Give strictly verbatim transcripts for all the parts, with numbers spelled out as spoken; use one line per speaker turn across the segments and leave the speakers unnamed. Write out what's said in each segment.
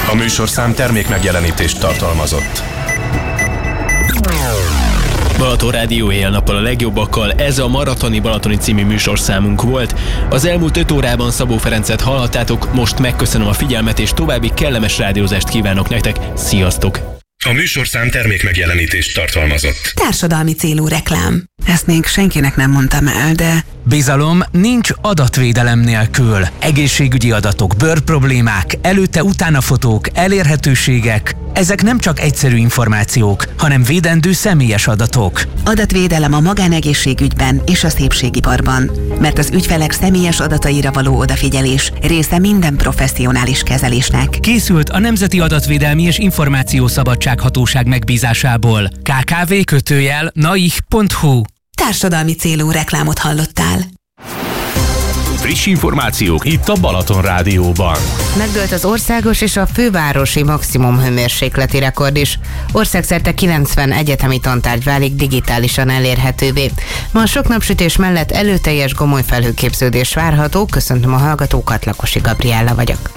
A műsorszám termék megjelenítést tartalmazott.
Balaton Rádió éjjel-nappal a legjobbakkal, ez a Maratoni Balatoni című műsorszámunk volt. Az elmúlt öt órában Szabó Ferencet hallhattátok, most megköszönöm a figyelmet és további kellemes rádiózást kívánok nektek. Sziasztok!
A műsorszám termék megjelenítést tartalmazott.
Társadalmi célú reklám. Ezt még senkinek nem mondtam el, de...
Bizalom nincs adatvédelem nélkül. Egészségügyi adatok, bőrproblémák, előtte-utána fotók, elérhetőségek. Ezek nem csak egyszerű információk, hanem védendő személyes adatok.
Adatvédelem a magánegészségügyben és a szépségiparban. Mert az ügyfelek személyes adataira való odafigyelés része minden professzionális kezelésnek.
Készült a Nemzeti Adatvédelmi és Információszabadsághatóság megbízásából. ká ká vé kötőjel naih pont hu.
Társadalmi célú reklámot hallottál.
Friss információk itt a Balaton Rádióban.
Megdőlt az országos és a fővárosi maximum hőmérsékleti rekord is. Országszerte kilencven egyetemi tantárgy válik digitálisan elérhetővé. Ma a sok napsütés mellett előteljes gomoly felhőképződés várható. Köszöntöm a hallgatókat, Lakosi Gabriella vagyok.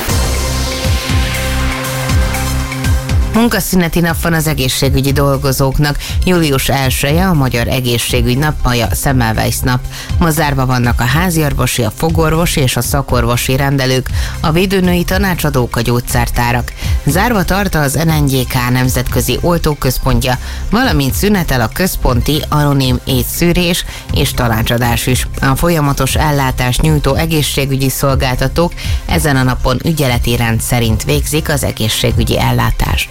Munkaszüneti nap van az egészségügyi dolgozóknak. július elseje a Magyar Egészségügy napja, Semmelweis nap. Ma zárva vannak a háziorvosi, a fogorvosi és a szakorvosi rendelők, a védőnői tanácsadók, a gyógyszertárak. Zárva tart az en en gé ká nemzetközi oltóközpontja, valamint szünetel a központi anonim étszűrés és tanácsadás is. A folyamatos ellátást nyújtó egészségügyi szolgáltatók ezen a napon ügyeleti rend szerint végzik az egészségügyi ellátást.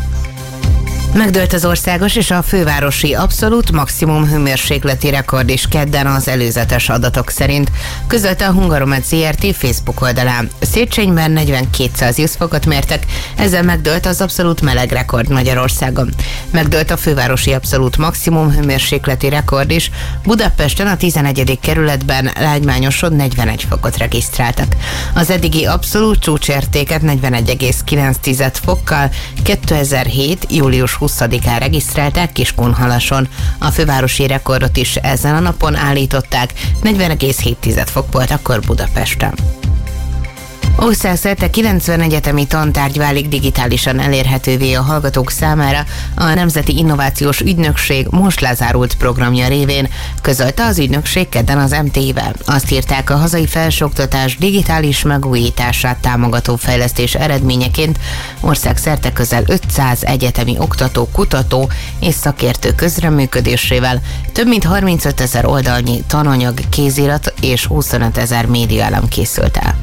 Megdőlt az országos és a fővárosi abszolút maximum hőmérsékleti rekord is kedden az előzetes adatok szerint, közölte a Hungaromed zé er té Facebook oldalán. Széchenyben negyvenkét Celsius fokot mértek, ezzel megdőlt az abszolút meleg rekord Magyarországon. Megdőlt a fővárosi abszolút maximum hőmérsékleti rekord is, Budapesten a tizenegyedik kerületben Lágymányoson negyvenegy fokot regisztráltak. Az eddigi abszolút csúcsértéket negyvenegy egész kilenc fokkal kétezer-hét. július huszadikán regisztrálták Kiskunhalason. A fővárosi rekordot is ezen a napon állították, negyven egész hét fok volt akkor Budapesten. Országszerte kilencven egyetemi tantárgy válik digitálisan elérhetővé a hallgatók számára a Nemzeti Innovációs Ügynökség most lezárult programja révén, közölte az ügynökség kedden az em té i-vel. Azt írták, a hazai felsőoktatás digitális megújítását támogató fejlesztés eredményeként országszerte közel ötszáz egyetemi oktató, kutató és szakértő közreműködésével több mint harmincöt ezer oldalnyi tananyag, kézirat és huszonöt ezer médiaelem készült el.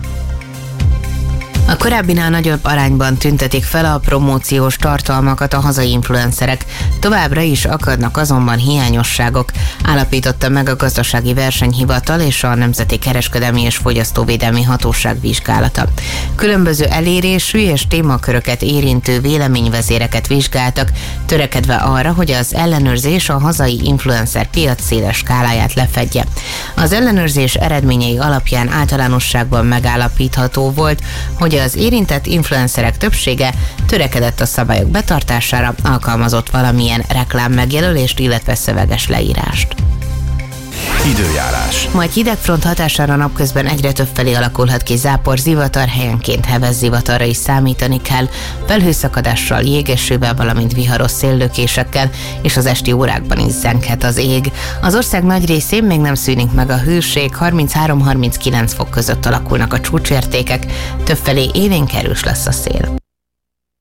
A korábbinál nagyobb arányban tüntetik fel a promóciós tartalmakat a hazai influencerek. Továbbra is akadnak azonban hiányosságok, állapította meg a Gazdasági Versenyhivatal és a Nemzeti Kereskedelmi és Fogyasztóvédelmi Hatóság vizsgálata. Különböző elérésű és témaköröket érintő véleményvezéreket vizsgáltak, törekedve arra, hogy az ellenőrzés a hazai influencer piac széles skáláját lefedje. Az ellenőrzés eredményei alapján általánosságban megállapítható volt, hogy az érintett influencerek többsége törekedett a szabályok betartására, alkalmazott valamilyen reklám megjelölést, illetve szöveges leírást.
Időjárás.
Majd hidegfront hatására napközben egyre több felé alakulhat ki zápor, zivatar, helyenként heves zivatarra is számítani kell, felhőszakadással, jégesővel, valamint viharos széllökésekkel, és az esti órákban is zenghet az ég. Az ország nagy részén még nem szűnik meg a hőség, harminchárom-harminckilenc fok között alakulnak a csúcsértékek, többfelé élénk erős lesz a szél.